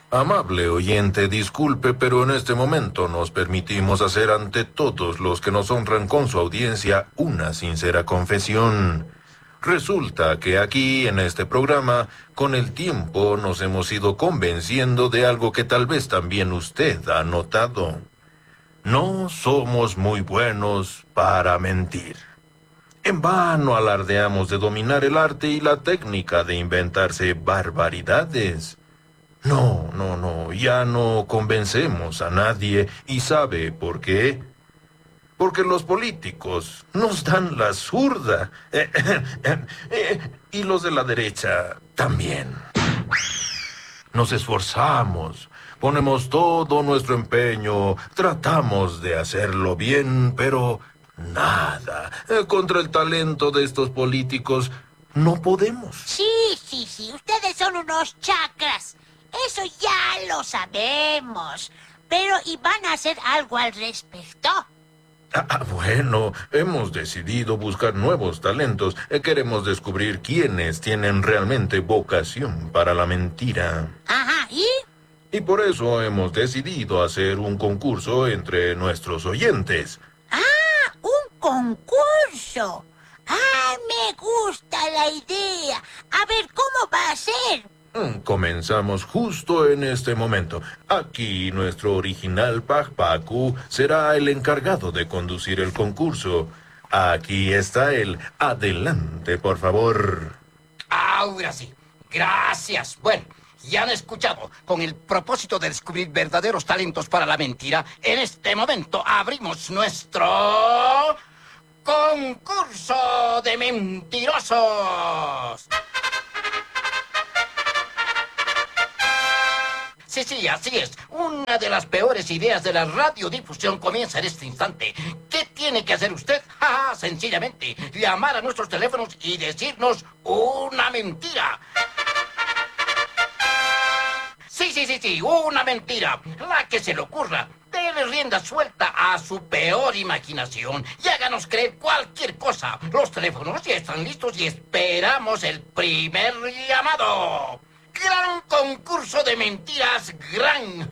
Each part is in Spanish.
Amable oyente, disculpe, pero en este momento nos permitimos hacer ante todos los que nos honran con su audiencia una sincera confesión. Resulta que aquí, en este programa, con el tiempo nos hemos ido convenciendo de algo que tal vez también usted ha notado. No somos muy buenos para mentir. En vano alardeamos de dominar el arte y la técnica de inventarse barbaridades. No, ya no convencemos a nadie. ¿Y sabe por qué? Porque los políticos nos dan la zurda. Y los de la derecha también. Nos esforzamos, ponemos todo nuestro empeño, tratamos de hacerlo bien, pero nada. Contra el talento de estos políticos no podemos. Sí, ustedes son unos chacras. Eso ya lo sabemos. Pero, ¿y van a hacer algo al respecto? Bueno, hemos decidido buscar nuevos talentos. Queremos descubrir quiénes tienen realmente vocación para la mentira. Ajá, ¿y? Y por eso hemos decidido hacer un concurso entre nuestros oyentes. ¡Ah! ¡Un concurso! ¡Ah, me gusta la idea! A ver, ¿cómo va a ser? Comenzamos justo en este momento. Aquí nuestro original Pajpaku será el encargado de conducir el concurso. Aquí está él. Adelante, por favor. Ahora sí. Gracias. Bueno, ya han escuchado. Con el propósito de descubrir verdaderos talentos para la mentira, en este momento abrimos nuestro concurso de mentirosos. Sí, así es. Una de las peores ideas de la radiodifusión comienza en este instante. ¿Qué tiene que hacer usted? Sencillamente, llamar a nuestros teléfonos y decirnos una mentira. Sí, una mentira. La que se le ocurra. Dele rienda suelta a su peor imaginación y háganos creer cualquier cosa. Los teléfonos ya están listos y esperamos el primer llamado. Gran concurso de mentiras, gran.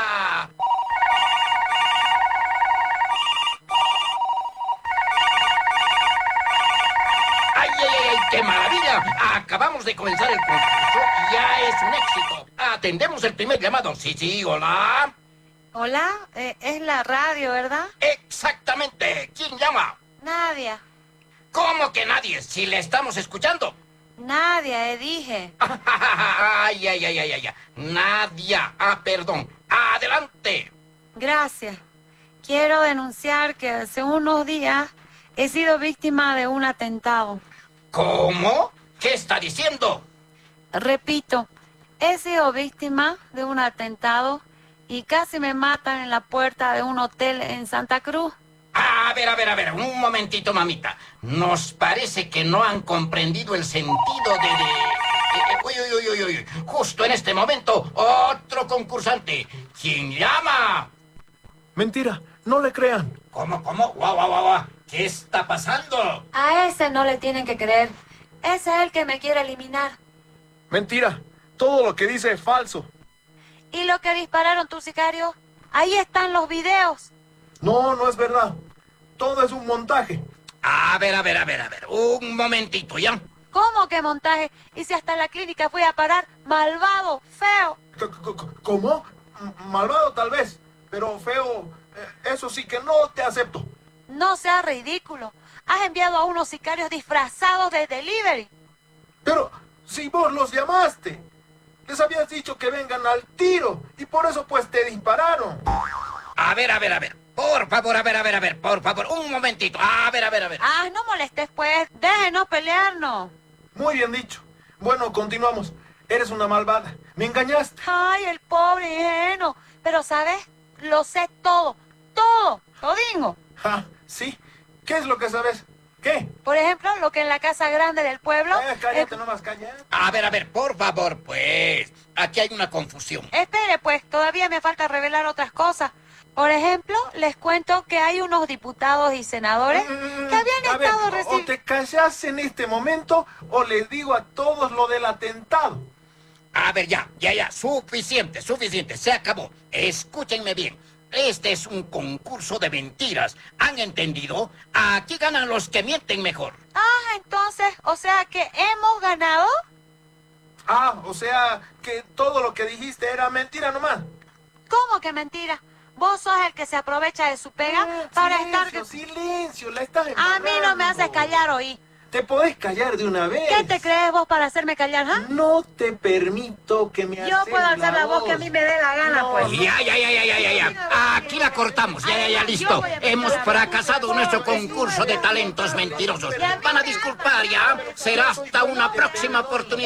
¡Ay, qué maravilla! Acabamos de comenzar el concurso y ya es un éxito. Atendemos el primer llamado. Sí, hola. Hola, es la radio, ¿verdad? Exactamente. ¿Quién llama? Nadia. ¿Cómo que nadie? Si le estamos escuchando. Nadia, dije. Ay. Nadia. Perdón. Adelante. Gracias. Quiero denunciar que hace unos días he sido víctima de un atentado. ¿Cómo? ¿Qué está diciendo? Repito, he sido víctima de un atentado y casi me matan en la puerta de un hotel en Santa Cruz. A ver, un momentito, mamita. Nos parece que no han comprendido el sentido Uy. Justo en este momento, otro concursante. ¿Quién llama? Mentira, no le crean. ¿Cómo? Guau. ¿Qué está pasando? A ese no le tienen que creer. Ese es el que me quiere eliminar. Mentira, todo lo que dice es falso. ¿Y lo que dispararon tus sicarios? Ahí están los videos. No es verdad. Todo es un montaje. A ver. Un momentito, ¿ya? ¿Cómo que montaje? Y si hasta la clínica fui a parar, malvado, feo. ¿Cómo? Malvado tal vez, pero feo, eso sí que no te acepto. No seas ridículo. Has enviado a unos sicarios disfrazados de delivery. Pero si vos los llamaste, les habías dicho que vengan al tiro y por eso pues te dispararon. A ver. Por favor, un momentito. A ver. No molestes pues, déjenos pelearnos. Muy bien dicho. Bueno, continuamos. Eres una malvada. Me engañaste. Ay, el pobre ingenuo. Pero, ¿sabes? Lo sé todo, todingo. Sí. ¿Qué es lo que sabes? ¿Qué? Por ejemplo, lo que en la casa grande del pueblo... Cállate nomás, calla. A ver, por favor, pues. Aquí hay una confusión. Espere, pues, todavía me falta revelar otras cosas. Por ejemplo, les cuento que hay unos diputados y senadores que habían estado recibiendo... O te callas en este momento o les digo a todos lo del atentado. A ver, ya. Suficiente. Se acabó. Escúchenme bien. Este es un concurso de mentiras. ¿Han entendido? Aquí ganan los que mienten mejor. Ah, entonces, o sea que hemos ganado. Ah, o sea, que todo lo que dijiste era mentira nomás. ¿Cómo que mentira? Vos sos el que se aprovecha de su pega para estar... Silencio, la estás A mí no me haces embarrando. callar, oí. ¿Te podés callar de una vez? ¿Qué te crees vos para hacerme callar, ah? No te permito que me Yo puedo alzar la voz que a mí me dé la gana, No, pues. Ya. Aquí la cortamos. Ya, listo. Hemos fracasado en nuestro concurso de talentos mentirosos. Van a disculpar, ya. Será hasta una próxima oportunidad.